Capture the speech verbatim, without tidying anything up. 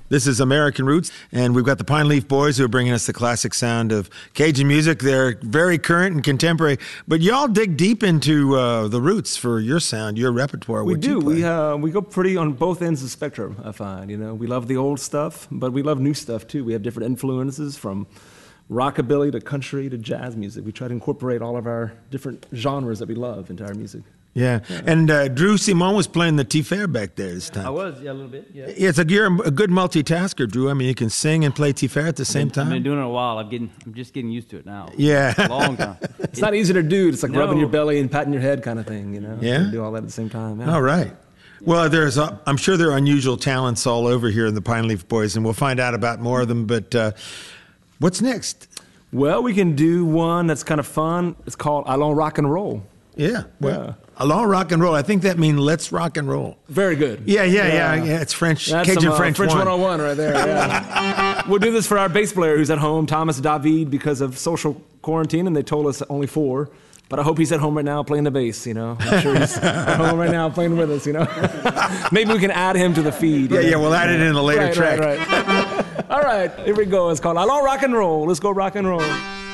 This is American Roots, and we've got the Pine Leaf Boys who are bringing us the classic sound of Cajun music. They're very current and contemporary, but y'all dig deep into uh, the roots for your sound, your repertoire. We what do. You play. We uh, we go pretty on both ends of the spectrum, I find. You know, we love the old stuff, but we love new stuff too. We have different influences from rockabilly to country to jazz music. We try to incorporate all of our different genres that we love into our music. Yeah, yeah. and uh, Drew Simon was playing the Tiferet back there this time. I was, yeah, a little bit, yeah. It's a, you're a good multitasker, Drew. I mean, you can sing and play Tiferet at the same I've been, time. I've been doing it a while. I'm getting, I'm just getting used to it now. Yeah. A long time. It's not easy to do. It's like No. rubbing your belly and patting your head kind of thing, you know? Yeah? You do all that at the same time. Yeah. All right. Well, there's, uh, I'm sure there are unusual talents all over here in the Pine Leaf Boys, and we'll find out about more of them. But uh, what's next? Well, we can do one that's kind of fun. It's called Allons Rock and Roll. Yeah. Well, Yeah. Allons rock and roll. I think that means let's rock and roll. Very good. Yeah, yeah, yeah. yeah. It's French, That's Cajun some, uh, French, French one. one oh one right there. Yeah. We'll do this for our bass player who's at home, Thomas David, because of social quarantine, and they told us only four. But I hope he's at home right now playing the bass, you know. I'm sure he's at home right now playing with us, you know. Maybe we can add him to the feed. Yeah, you know? yeah, we'll add it in a later right, track. Right, right. All right, here we go. It's called Allons Rock and Roll. Let's go rock and roll.